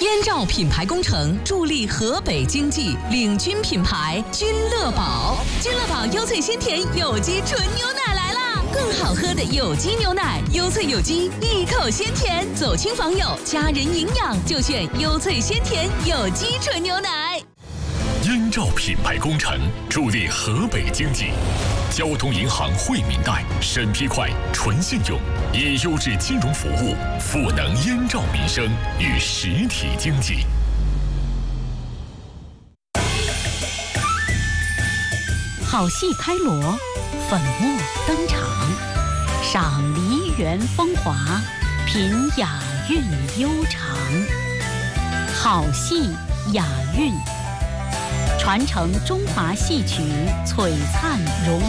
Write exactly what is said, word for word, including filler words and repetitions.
燕赵品牌工程助力河北经济，领军品牌君乐宝。君乐宝优萃鲜甜有机纯牛奶来啦！更好喝的有机牛奶，优萃有机，一口鲜甜，走亲访友，家人营养就选优萃鲜甜有机纯牛奶。 燕赵品牌工程助力河北经济。交通银行惠民贷，审批快，纯信用，以优质金融服务赋能燕赵民生与实体经济。 好戏开锣，粉墨登场，赏梨园风华，品雅韵悠长。好戏雅韵，传承中华戏曲璀璨荣。